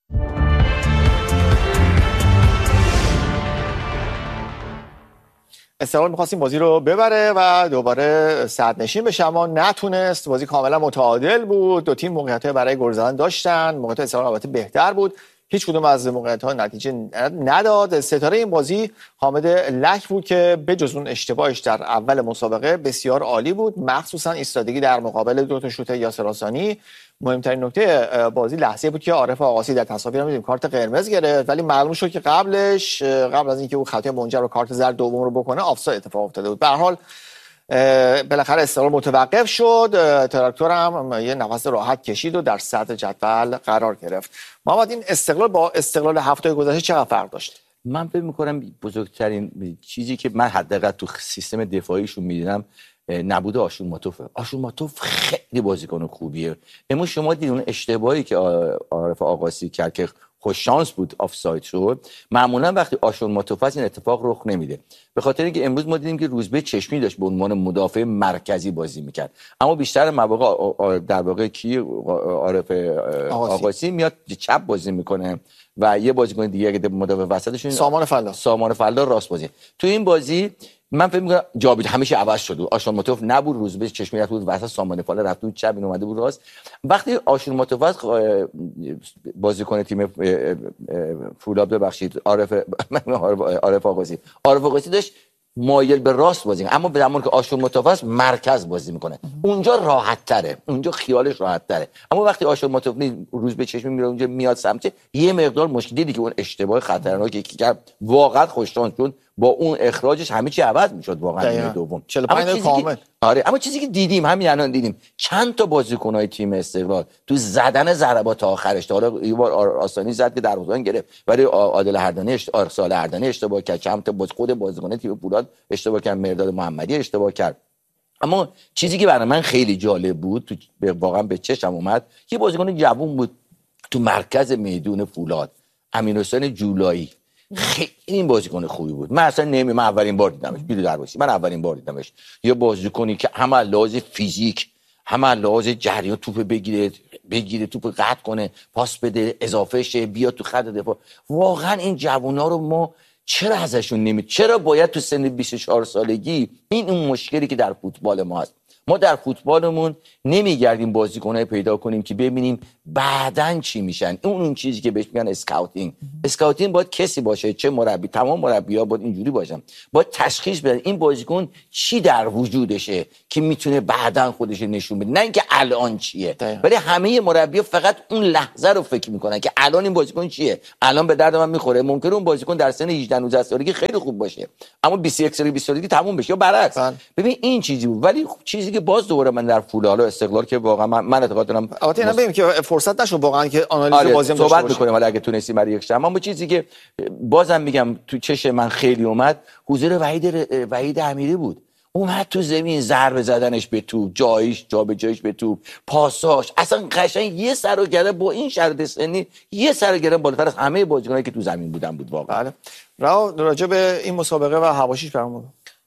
استقلال می‌خواست این بازی رو ببره و دوباره صدرنشین بشه اما نتونست. بازی کاملا متعادل بود، دو تیم موقعیت‌های برای گل زدن داشتن، موقعیت استقلال البته بهتر بود، هیچ کدوم از موقعیت‌ها نتیجه نداد. ستاره این بازی حامد لک بود که به جز اون اشتباهش در اول مسابقه بسیار عالی بود، مخصوصا ایستادگی در مقابل 2 تا شوت یاسر حسانی. مهمترین نکته بازی لحظه بود که عارف آقاسی در تصاویر می‌دیدیم کارت قرمز گرفت، ولی معلوم شد که قبل از اینکه اون خطای منجر به کارت زرد دوم رو بکنه آفساید اتفاق افتاده بود. به هر حال بالاخره استقلال متوقف شد، تراکتور هم یه نفس راحت کشید و در صدر جدول قرار گرفت. محمد، این استقلال با استقلال هفته گذشته چقدر فرق داشت؟ من فکر می‌کنم بزرگترین چیزی که من حداقل تو سیستم دفاعیشون می‌دیدم نبود آشورماتوف خیلی بازیکن خوبیه. امروز شما دیدین اون اشتباهی که عارف آقاسی کرد که خوش شانس بود آفساید شد. معمولا وقتی آشورماتوف هست این اتفاق رخ نمیده، به خاطر اینکه امروز ما دیدیم که روزبه چشمی داشت به عنوان مدافع مرکزی بازی میکرد، اما بیشتر مواقع در واقع کی عارف آقاسی میاد چپ بازی میکنه و یه بازیکن دیگه که مدافع وسطشون سامان فلا راست بازی. تو این بازی من فکر می‌کنم جابجا همیشه عوض شد. آشورماتوف نبود، روزبه چشمی رفت بود وسط، سامان فاله رفت بود چپ، این اومده بود راست. وقتی آشورماتوف بازیکن تیم فولاد ببخشید عارف آقاسی داشت مایل به راست بازی، اما به زمانی که آشورماتوف مرکز بازی میکنه اونجا راحت تره، اونجا خیالش راحت تره. اما وقتی آشور ماتوفنی روز به چشم میره اونجا میاد سمت یه مقدار مشکل دیدی که اون اشتباه خطرناکی که کرد واقعا خوششانس، چون با اون اخراجش همه چی عوض میشد واقعا نیمه دوم 45 دقیقه کامل. آره، اما چیزی که دیدیم همین الان دیدیم چند تا بازیکن‌های تیم استقلال تو زدن ضربات آخرش، تا حالا یه بار آسانی زد که دروازه‌بان گرفت ولی عادل اردنی سال اردنی اشتباه کرد، چند تا خود بازیکن تیم فولاد اشتباه کرد، مرداد محمدی اشتباه کرد. اما چیزی که برای من خیلی جالب بود، تو واقعا به چشم اومد، یه بازیکن جوون بود تو مرکز میدون فولاد، امیرحسین جولایی. خیلی این بازیکن خوبی بود. من اصلا من اولین بار دیدمش، بیرو درواسی من اولین بار دیدمش. یه بازیکنی که هم لحاظ فیزیک، هم لحاظ جریان توپ بگیره توپ قطع کنه، پاس بده، اضافه شه، بیاد تو خط دفاع. واقعا این جوونا رو ما چرا ازشون چرا باید تو سن 24 سالگی این اون مشکلی که در فوتبال ما هست. ما در فوتبالمون نمیگردیم بازیکنای پیدا کنیم که ببینیم بعدن چی میشن. اون چیزی که بهش میگن اسکاوتینگ باید کسی باشه، چه مربی، تمام مربی‌ها باید اینجوری باشن، باید تشخیص بدن این بازیکن چی در وجودشه که میتونه بعدن خودش نشون بده، نه اینکه الان چیه. ولی همه مربی‌ها فقط اون لحظه رو فکر میکنن که الان این بازیکن چیه، الان به درد من میخوره. ممکنه اون بازیکن در سن 18 19 سالگی خیلی خوب باشه اما 21 سالگی 20 سالگی تموم بشه یا برعکس. ببین این چیزی بود. ولی چیزی که باز دوباره من در فولاد و استقلال که واقعا من اعتقاد دارم البته اینا ببینیم که فرصت نشد واقعا که آنالیز بازی هم صحبت می‌کنیم، ولی اگه تونستیم برای یک شب. اما چیزی که بازم میگم تو چشم من خیلی اومد حضور وحید امیری بود. اومد تو زمین، ضربه زدنش به توپ، جابجاییش به توپ، پاساش، اصلا قشنگ یه سر و گره با این شرط سنی یه سر و گره بالاتر از همه بازیکنایی که تو زمین بودن بود واقعا. راجع به این مسابقه و حواشیش برامون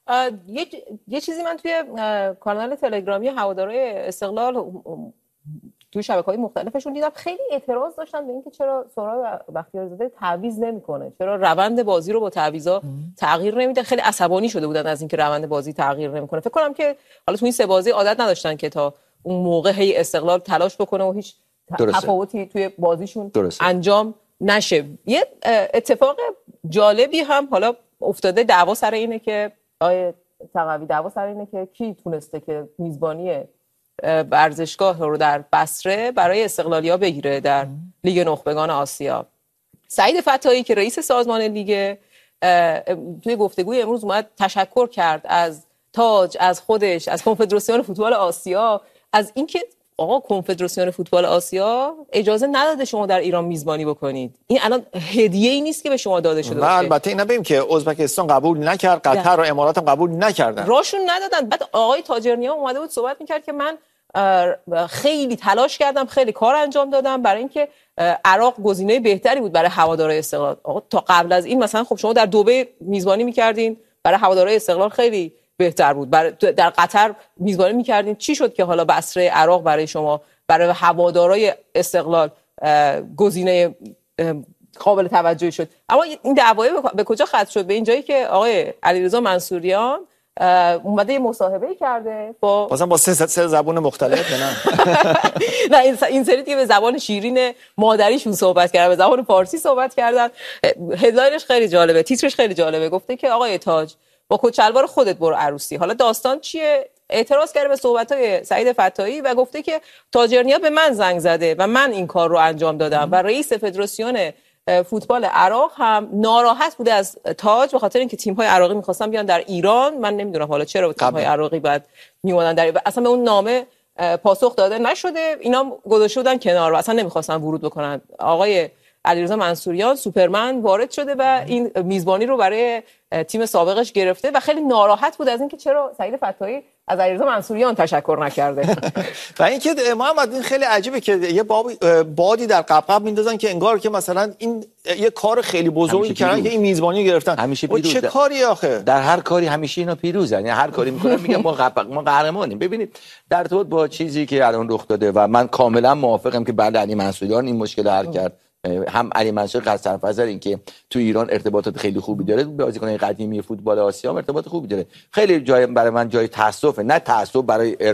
یه چیزی من توی کانال تلگرامی هوادارهای استقلال توی شبکه‌های مختلفشون دیدم، خیلی اعتراض داشتن به اینکه چرا سهراب بختیاری‌زاده تعویض نمی‌کنه، چرا روند بازی رو با تعویضا تغییر نمیده. خیلی عصبانی شده بودن از اینکه روند بازی تغییر نمی‌کنه. فکر کنم که حالا تو این سه بازی عادت نداشتن که تا اون موقع هی استقلال تلاش بکنه و هیچ تفاوتی توی بازیشون انجام نشه. یه اتفاق جالبی هم حالا افتاده، دعوا سر اینه که کی تونسته که میزبانی ورزشگاه رو در بصره برای استقلالیا بگیره در لیگ نخبگان آسیا. سعید فتاحی که رئیس سازمان لیگ توی گفتگوی امروز اومد تشکر کرد از تاج، از خودش، از کنفدراسیون فوتبال آسیا، از اینکه آقا کنفدراسیون فوتبال آسیا اجازه نداده شما در ایران میزبانی بکنید. این الان هدیه‌ای نیست که به شما داده شده باشه. البته اینا ببین که ازبکستان قبول نکرد، قطر و امارات هم قبول نکردن، راشون ندادن. بعد آقای تاجرنیا اومده بود صحبت میکرد که من خیلی تلاش کردم، خیلی کار انجام دادم برای اینکه عراق گزینه بهتری بود برای هوادارهای استقلال. آقا تا قبل از این مثلا خب شما در دبی میزبانی میکردین، برای هوادارهای استقلال خیلی بهتر بود. در قطر میزبانی میکردین، چی شد که حالا بصره عراق برای شما، برای هوادارهای استقلال گزینه قابل توجهی شد؟ اما این دعوای به کجا ختم شد؟ به این جایی که آقای علیرضا منصوریان اومده یه مصاحبه کرده با سه زبان مختلف. نه این سری که به زبان شیرین مادریشون صحبت کردن، به زبان فارسی صحبت کردن. هدلاینش خیلی جالبه، تیترش خیلی جالبه. گفته که آقای تاج با کچلوار خودت برو عروسی. حالا داستان چیه؟ اعتراض کرده به صحبت‌های سعید فتاحی و گفته که تاجرنیا به من زنگ زده و من این کار رو انجام دادم و رئیس فدراسیون فوتبال عراق هم ناراحت بوده از تاج به خاطر اینکه تیم‌های عراقی می‌خواستن بیان در ایران. من نمیدونم حالا چرا تیم‌های عراقی بعد میومدن در اصلا به اون نامه پاسخ داده نشده، اینا گذاشته بودن کنار و اصلا نمی‌خواستن ورود بکنن. آقای علیرضا منصوریان سوپرمن وارد شده و این میزبانی رو برای تیم سابقش گرفته و خیلی ناراحت بود از اینکه چرا سعید فتاحی از علیرضا منصوریان تشکر نکرده. و اینکه محمد این خیلی عجیبه که یه بادی در قبقب میندازن که انگار که مثلا این یه کار خیلی بزرگی کردن که این میزبانی گرفتن. همیشه پیروز. چه کاری آخه؟ در هر کاری همیشه اینا پیروزن، یعنی هر کاری میکنن میگن ما قهرمانیم. ببینید در ارتباط با چیزی که الان رخ داده و من کاملا موافقم که بعد علی منصوریان این مشکل حل کرد. هم علی منصور قصرفزر این که تو ایران ارتباطات خیلی خوبی داره، بازیکنان قدیمی فوتبال آسیا هم ارتباط خوبی داره. خیلی جای برای من جای تاسفه، نه تاسف برای عراق،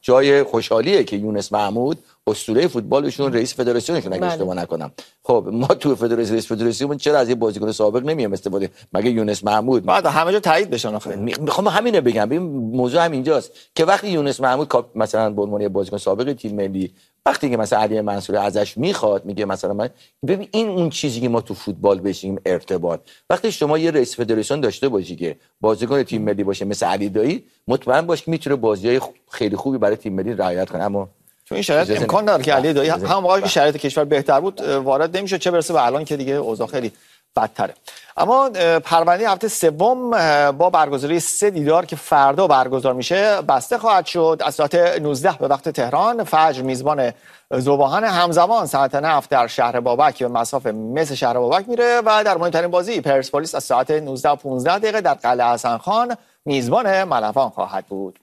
جای خوشحالیه که یونس محمود اسطوره فوتبالشون رئیس فدراسیونشون اگه اشتباه نکنم. خب ما تو فدراسیون رئیس فدراسیون چرا از یه بازیکن سابق نمیام استفاده؟ مگه یونس محمود بعد همه جا تایید بشن آخه. میخوام همینو بگم. ببین موضوع همینجاست که وقتی یونس محمود مثلا به عنوان بازیکن سابق تیم ملی وقتی که مثلا علی منصوری ازش میخواد میگه مثلا من ببین این اون چیزی که ما تو فوتبال بشیم ارتباط. وقتی شما یه رئیس فدراسیون داشته باشی که بازیکن تیم ملی باشه مثل علی دایی، مطمئن باش که میتونه بازیای خیلی خوبی برای تیم ملی رعایت کنه. اما تو این شرایط امکان داره که علی دایی هم موقعی که شرایط کشور بهتر بود وارد نمیشه، چه برسه به الان که دیگه اوضاع خیلی بدتره. اما پرونده هفته سوم با برگزاری 3 دیدار که فردا برگزار میشه بسته خواهد شد. از ساعت 19 به وقت تهران فجر میزبان ذوباهن، همزمان ساعت 9 در شهر بابک به مصاف مس شهر بابک میره و در مهمترین بازی پرسپولیس از ساعت 19 و 15 دقیقه در قلعه حسن خان میزبان ملوان خواهد بود.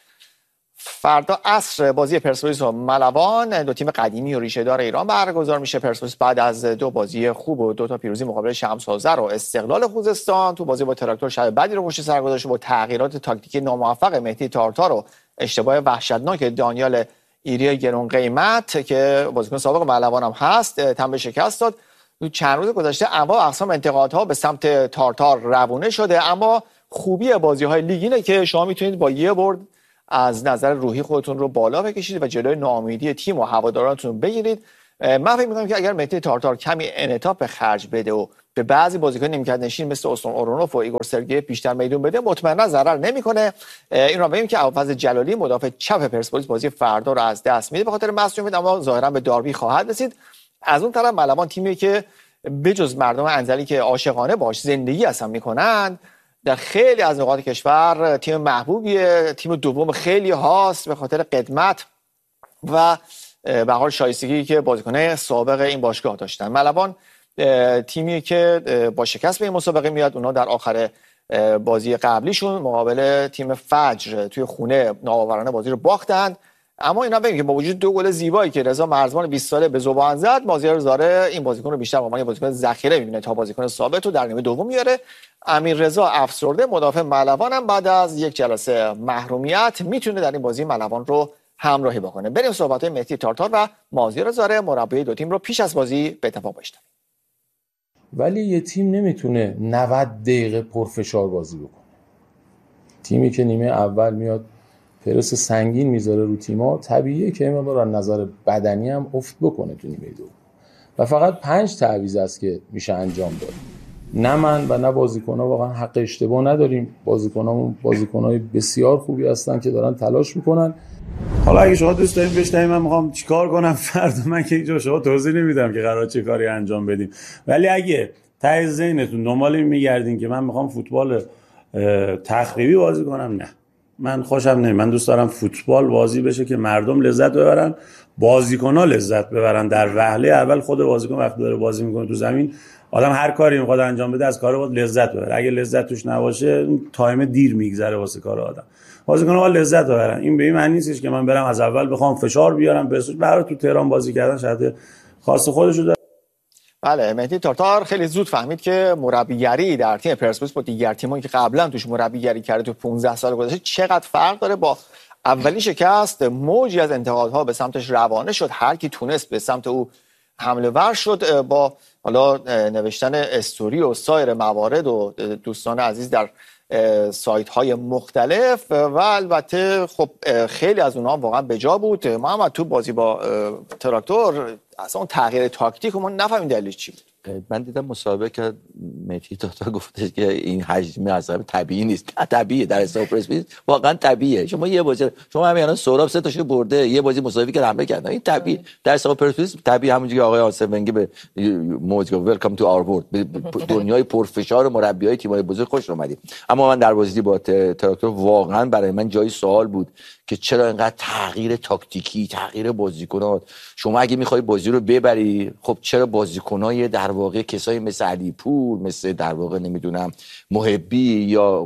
فردا عصر بازی پرسپولیس و ملوان، دو تیم قدیمی و ریشه‌دار ایران برگزار میشه. پرسپولیس بعد از 2 بازی خوب و 2 تا پیروزی مقابل شمس آذر و استقلال خوزستان تو بازی با تراکتور شب بدی رو پشت سر گذاشته با تغییرات تاکتیکی ناموفق مهدی تارتار و اشتباه وحشتناک دانیال ایری گران قیمت که بازیکن سابق ملوان هم هست تن به شکست داد. تو چند روز گذشته انواع اقسام انتقادها به سمت تارتار روونه شده، اما خوبی بازی‌های لیگ اینه که شما میتونید با یه برد از نظر روحی خودتون رو بالا بکشید و جلوی ناامیدی تیم و هوادارانتون بگیرید. من فکر می‌کنم که اگر مهدی تارتار کمی انعطاف به خرج بده و به بعضی بازیکن نیمکت نشین مثل استون اورونوف و ایگور سرگیف بیشتر میدون بده، مطمئنا ضرر نمی‌کنه. این رو ببینیم که ابوالفضل جلالی مدافع چپ پرسپولیس بازی فردا رو از دست میده به خاطر مصونیت، اما ظاهرا به داربی خواهد رسید. از اون طرف ملوان تیمی که بجز مردم انزلی که عاشقانه باش زندگی اصلا می‌کنند، در خیلی از نقاط کشور تیم محبوبیه، تیم دوم خیلی هاست به خاطر قدمت و به حال شایستگی که بازیکن‌های سابق این باشگاه داشتن. ملوان تیمی که با شکست به این مسابقه میاد. اونا در آخر بازی قبلیشون مقابل تیم فجر توی خونه ناآورانه بازی رو باختند، اما اینا ببینید که با وجود 2 گل زیبایی که رضا مرزبان 20 ساله به ذوباهن زد، مازیار زاره این بازیکن رو بیشتر به عنوان بازیکن ذخیره می‌بینه تا بازیکن ثابت رو در نیمه دوم میاره. امیررضا افسرده مدافع ملوان هم بعد از یک جلسه محرومیت میتونه در این بازی ملوان رو همراهی بکنه. بریم صحبت‌های مهدی تارتار و مازیار زاره مربی دو تیم رو پیش از بازی به اتفاق بشنویم. ولی یه تیم نمیتونه 90 دقیقه پرفشار بازی بکنه. تیمی که نیمه اول میاد پرس سنگین میذاره رو تیم‌ها، طبیعیه که این مقدار از نظر بدنی هم افت بکنه تو نیمه دوم. و فقط 5 تعویض است که میشه انجام داد. نه من و نه بازیکن‌ها واقعا حق اشتباه نداریم. بازیکنامون بازیکن‌های بسیار خوبی هستن که دارن تلاش میکنن. حالا اگه شما دوست دارین بشنوید من میخوام چیکار کنم فردا، من که اینجا شما توضیح نمیدم که قرار چه کاری انجام بدیم. ولی اگه ته ذهنتون دنبال این میگردین که من میخوام فوتبال تخریبی بازی کنم، نه، من خوشم نمیاد. من دوست دارم فوتبال بازی بشه که مردم لذت ببرن، بازیکن‌ها لذت ببرن. در وهله اول خود بازیکن وقتی داره بازی میکنه تو زمین، آدم هر کاری میخواد انجام بده از کار باید لذت ببره. اگه لذت توش نباشه تایم دیر میگذره واسه کار آدم. بازیکن‌ها باید لذت ببرن. این به این معنی نیستش که من برم از اول بخوام فشار بیارم. برای تو تهران بازی کردن شاید خاص خودشو داره. بله، مهدی تارتار خیلی زود فهمید که مربیگری در تیم پرسپولیس با دیگر تیمایی که قبلا توش مربیگری کرده تو 15 سال گذشته چقدر فرق داره. با اولین شکست موجی از انتقادها به سمتش روانه شد، هر کی تونست به سمت او حمله ور شد با حالا نوشتن استوری و سایر موارد و دوستان عزیز در سایت های مختلف و البته خب خیلی از اونها واقعا بجا بود. محمد تو بازی با تراکتور اصلا اون تغییر تاکتیک ما نفهمیم دلیلش چی بود. من دیدم مسابقه که مهدی تارتار گفتش که این حجم اصلا طبیعی نیست. طبیعیه در حساب پرسپولیس، واقعا طبیعیه. شما یه بازی شما همین الان سهراب 3 تاشو برده، یه بازی مساوی که حمله کردن، این طبیعی در حساب پرسپولیس طبیعی. همونجوری که آقای آصف ونگی به موج گفت ویلکام تو آور ورلد، دنیای پرفشار مربیای تیم‌های بزرگ خوش اومدید. اما من در بازی با تراکتور واقعا برای من جای سوال بود که چرا اینقدر تغییر تاکتیکی، تغییر بازیکنات. شما اگه می‌خوای بازی رو ببری، خب چرا بازیکنای در واقع کسایی مثل علی پور، مثل در واقع نمیدونم محبی یا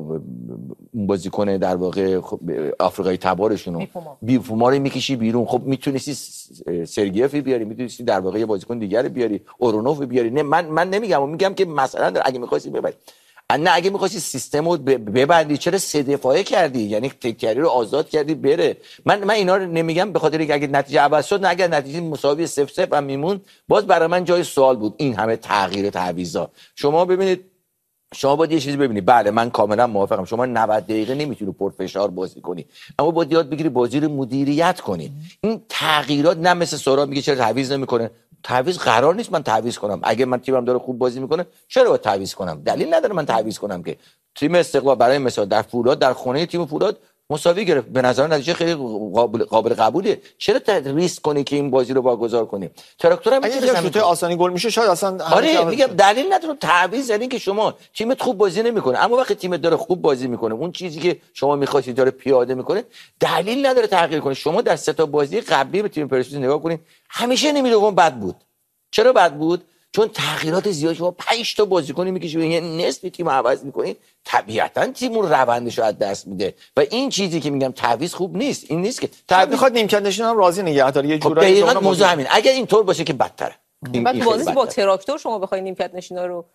بازیکن در واقع آفریقایی تبارشون بیفوما رو میکشی بیرون؟ خب میتونستی سرگیفی بیاری، میتونستی در واقع یه بازیکن دیگر بیاری، اورونوف بیاری. نه من نمیگم، میگم که مثلا اگه می‌خواستی ببری نه اگه می‌خواستی سیستم رو ببندی چرا 3 دفاعه کردی؟ یعنی تکیاری رو آزاد کردی بره. من اینا رو نمیگم به خاطر اینکه اگه نتیجه عوض شد، نه اگه نتیجه مساوی 0-0 هم میمون باز برای من جای سوال بود این همه تغییر و تعویضا. شما ببینید، شما باید یه چیزی ببینید. بله من کاملا موافقم، شما 90 دقیقه نمیتونی پرفشار بازی کنی، اما باید یاد بگیری بازی رو مدیریت کنی. این تغییرات نه مثل سورا میگه چرا تعویض نمیکنه. تعویض قرار نیست من تعویض کنم. اگه من تیمم داره خوب بازی میکنه چرا باید تعویض کنم؟ دلیل نداره من تعویض کنم که. تیم استقلال برای مثال در فولاد، در خونه تیم فولاد مساوی گرفت، به نظر من نتیجه خیلی قابل قبوله. چرا ریسک کنی که این بازی رو واگذار کنی؟ تراکتور هم اگه شوت آسانی گل میشه شاید اصلا آره میگم دلیل نداره تعویض، یعنی که شما تیمت خوب بازی نمیکنه، اما وقتی تیمت داره خوب بازی میکنه اون چیزی که شما می‌خواستید داره پیاده میکنه، دلیل نداره تغییر کنی. شما در 3 تا بازی قبلی به تیم پرسپولیس نگاه کنید، همیشه نیمه دوم بد بود. چرا بد بود؟ چون تغییرات زیاد. شما 5 تا بازیکن میکشید یعنی نصف تیم عوض میکنید، طبیعتا تیم روندش رو از دست میده. و این چیزی که میگم تعویض خوب نیست، این نیست که تعویض میخواد نیمکت نشین هم راضی نگه داره یه جورایی. دقیقاً موضوع همین. اگر اینطور باشه که بدتره. بعد تو بازی با تراکتور شما بخوای نیمکت نشینا رو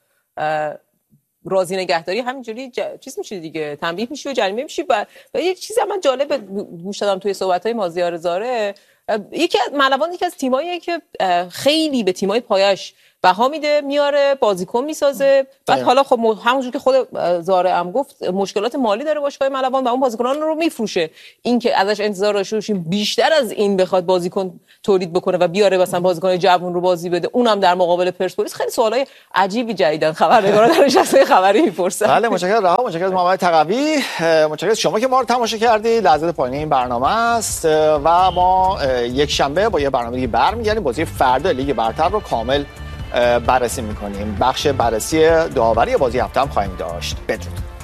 راضی نگهداری همینجوری چیز میشه دیگه، تنبیه میشی و جریمه میشی. و یه چیزی من جالب گوش دادم توی صحبت‌های مازیار زاره، یکی از تیماییه که خیلی به تیمای پایش بها میده، میاره بازیکن میسازه. بعد حالا خب همونجوری که خود زاره هم گفت مشکلات مالی داره باشگاه ملوان و اون بازیکنان رو میفروشه. این که ازش انتظار داشته باشیم بیشتر از این بخواد بازیکن تولید بکنه و بیاره مثلا بازیکن جوون رو بازی بده، اونم در مقابل پرسپولیس، خیلی سوالای عجیبی جدیدن خبرنگارا در نشست خبری میپرسن. بله متشکرم رها، متشکرم محمد تقوی، متشکرم شما که ما رو تماشا کردید. لحظات پایانی این برنامه است و ما یک شنبه با یه برنامه دیگه برمیگردیم. بازی فردا لیگ برتر رو کامل بررسی میکنیم. بخش بررسی داوری بازی هفته هم خواهیم داشت. بدرود.